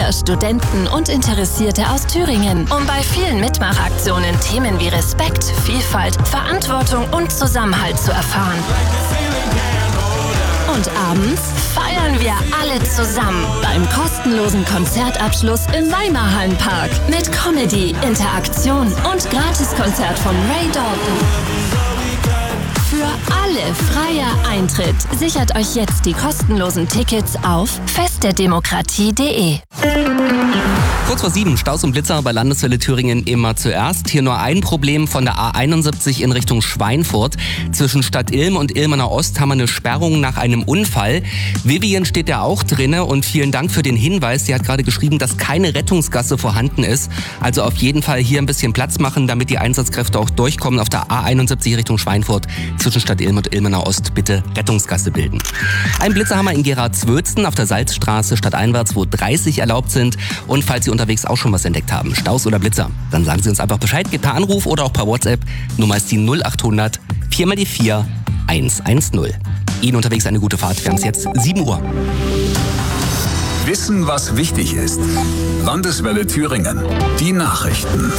Schüler, Studenten und Interessierte aus Thüringen, um bei vielen Mitmachaktionen Themen wie Respekt, Vielfalt, Verantwortung und Zusammenhalt zu erfahren. Und abends feiern wir alle zusammen beim kostenlosen Konzertabschluss im Weimarhallenpark mit Comedy, Interaktion und Gratiskonzert von Ray Dalton. Für alle freier Eintritt. Sichert euch jetzt die kostenlosen Tickets auf festderdemokratie.de. Kurz vor 7, Staus und Blitzer bei Landeswelle Thüringen immer zuerst. Hier nur ein Problem von der A71 in Richtung Schweinfurt. Zwischen Stadt Ilm und Ilmenau Ost haben wir eine Sperrung nach einem Unfall. Vivian steht da auch drinne und vielen Dank für den Hinweis. Sie hat gerade geschrieben, dass keine Rettungsgasse vorhanden ist. Also auf jeden Fall hier ein bisschen Platz machen, damit die Einsatzkräfte auch durchkommen. Auf der A71 Richtung Schweinfurt zwischen Stadt Ilm und Ilmenau Ost bitte Rettungsgasse bilden. Ein Blitzer haben wir in Gerardswötzen auf der Salzstraße stadteinwärts, wo 30 erlaubt sind. Und falls Sie unterwegs auch schon was entdeckt haben, Staus oder Blitzer, dann sagen Sie uns einfach Bescheid, geht per Anruf oder auch per WhatsApp. Nummer ist die 0800 4x4 110. Ihnen unterwegs eine gute Fahrt. Wir haben es jetzt 7 Uhr. Wissen, was wichtig ist. Landeswelle Thüringen. Die Nachrichten.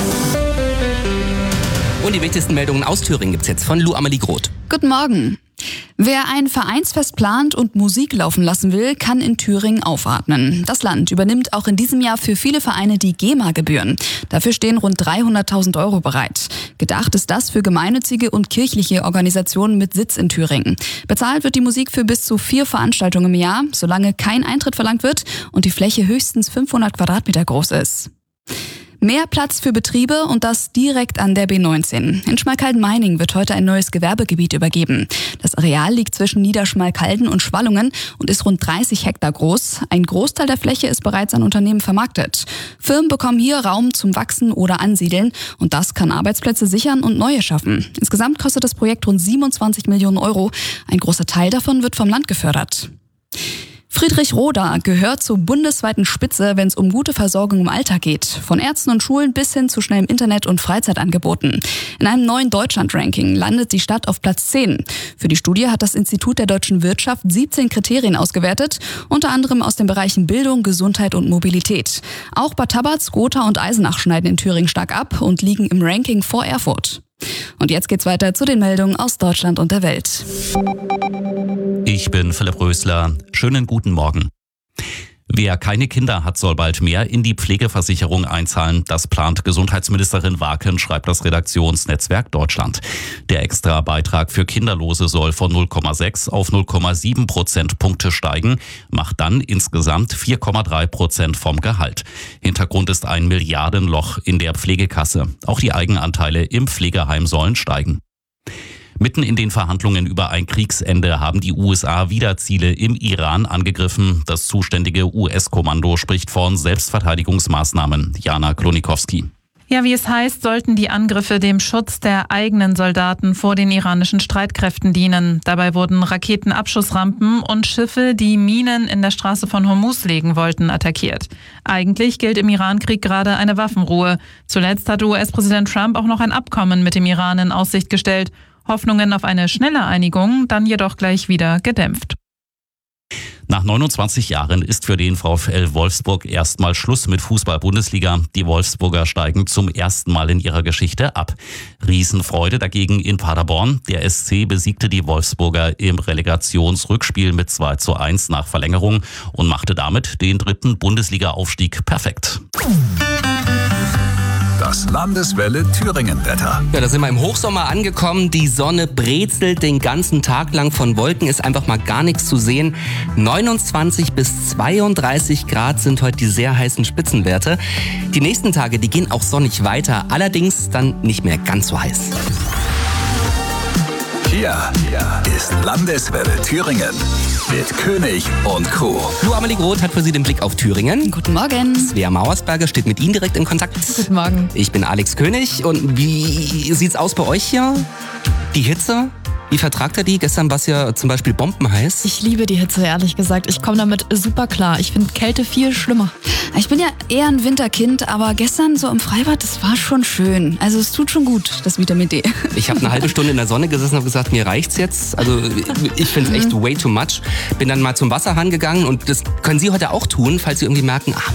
Und die wichtigsten Meldungen aus Thüringen gibt's jetzt von Lu Amelie Groth. Guten Morgen. Wer ein Vereinsfest plant und Musik laufen lassen will, kann in Thüringen aufatmen. Das Land übernimmt auch in diesem Jahr für viele Vereine die GEMA-Gebühren. Dafür stehen rund 300.000 € bereit. Gedacht ist das für gemeinnützige und kirchliche Organisationen mit Sitz in Thüringen. Bezahlt wird die Musik für bis zu 4 Veranstaltungen im Jahr, solange kein Eintritt verlangt wird und die Fläche höchstens 500 Quadratmeter groß ist. Mehr Platz für Betriebe und das direkt an der B19. In Schmalkalden-Meiningen wird heute ein neues Gewerbegebiet übergeben. Das Areal liegt zwischen Niederschmalkalden und Schwallungen und ist rund 30 Hektar groß. Ein Großteil der Fläche ist bereits an Unternehmen vermarktet. Firmen bekommen hier Raum zum Wachsen oder Ansiedeln und das kann Arbeitsplätze sichern und neue schaffen. Insgesamt kostet das Projekt rund 27 Millionen €. Ein großer Teil davon wird vom Land gefördert. Friedrich Roda gehört zur bundesweiten Spitze, wenn es um gute Versorgung im Alltag geht. Von Ärzten und Schulen bis hin zu schnellem Internet und Freizeitangeboten. In einem neuen Deutschland-Ranking landet die Stadt auf Platz 10. Für die Studie hat das Institut der deutschen Wirtschaft 17 Kriterien ausgewertet, unter anderem aus den Bereichen Bildung, Gesundheit und Mobilität. Auch Bad Tabatz, Gotha und Eisenach schneiden in Thüringen stark ab und liegen im Ranking vor Erfurt. Und jetzt geht's weiter zu den Meldungen aus Deutschland und der Welt. Ich bin Philipp Rösler. Schönen guten Morgen. Wer keine Kinder hat, soll bald mehr in die Pflegeversicherung einzahlen. Das plant Gesundheitsministerin Waken, schreibt das Redaktionsnetzwerk Deutschland. Der Extrabeitrag für Kinderlose soll von 0,6 auf 0,7 Prozentpunkte steigen, macht dann insgesamt 4,3% vom Gehalt. Hintergrund ist ein Milliardenloch in der Pflegekasse. Auch die Eigenanteile im Pflegeheim sollen steigen. Mitten in den Verhandlungen über ein Kriegsende haben die USA wieder Ziele im Iran angegriffen. Das zuständige US-Kommando spricht von Selbstverteidigungsmaßnahmen. Jana Klonikowski. Ja, wie es heißt, sollten die Angriffe dem Schutz der eigenen Soldaten vor den iranischen Streitkräften dienen. Dabei wurden Raketenabschussrampen und Schiffe, die Minen in der Straße von Hormuz legen wollten, attackiert. Eigentlich gilt im Irankrieg gerade eine Waffenruhe. Zuletzt hatte US-Präsident Trump auch noch ein Abkommen mit dem Iran in Aussicht gestellt. Hoffnungen auf eine schnelle Einigung, dann jedoch gleich wieder gedämpft. Nach 29 Jahren ist für den VfL Wolfsburg erstmal Schluss mit Fußball-Bundesliga. Die Wolfsburger steigen zum ersten Mal in ihrer Geschichte ab. Riesenfreude dagegen in Paderborn. Der SC besiegte die Wolfsburger im Relegationsrückspiel mit 2:1 nach Verlängerung und machte damit den 3. Bundesliga-Aufstieg perfekt. Das Landeswelle Thüringen-Wetter. Ja, da sind wir im Hochsommer angekommen. Die Sonne brezelt den ganzen Tag lang. Von Wolken ist einfach mal gar nichts zu sehen. 29 bis 32 Grad sind heute die sehr heißen Spitzenwerte. Die nächsten Tage, die gehen auch sonnig weiter. Allerdings dann nicht mehr ganz so heiß. Hier ist Landeswelle Thüringen mit König und Co. Lu Amelie Groth hat für Sie den Blick auf Thüringen. Guten Morgen. Svea Mauersberger steht mit Ihnen direkt in Kontakt. Guten Morgen. Ich bin Alex König. Und wie sieht's aus bei euch hier? Die Hitze? Wie vertragt ihr die? Gestern war es ja zum Beispiel bombenheiß. Ich liebe die Hitze, ehrlich gesagt. Ich komme damit super klar. Ich finde Kälte viel schlimmer. Ich bin ja eher ein Winterkind, aber gestern so im Freibad, das war schon schön. Also es tut schon gut, das Vitamin D. Ich habe eine halbe Stunde in der Sonne gesessen und habe gesagt, mir reicht's jetzt. Also ich finde es echt way too much. Bin dann mal zum Wasserhahn gegangen und das können Sie heute auch tun, falls Sie irgendwie merken,